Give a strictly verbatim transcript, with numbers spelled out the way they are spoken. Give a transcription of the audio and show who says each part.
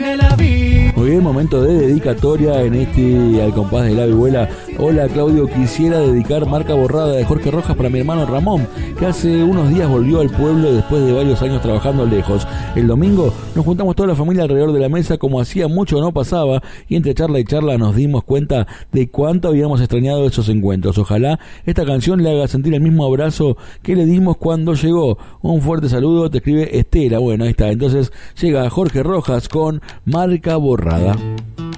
Speaker 1: de la vida.
Speaker 2: Muy bien, momento de dedicatoria en este Al compás de la vihuela. Hola Claudio, quisiera dedicar Marca Borrada de Jorge Rojas para mi hermano Ramón, que hace unos días volvió al pueblo después de varios años trabajando lejos. El domingo nos juntamos toda la familia alrededor de la mesa como hacía mucho no pasaba, y entre charla y charla nos dimos cuenta de cuánto habíamos extrañado esos encuentros. Ojalá esta canción le haga sentir el mismo abrazo que le dimos cuando llegó. Un fuerte saludo, te escribe Estela. Bueno, ahí está, entonces llega Jorge Rojas con Marca Borrada.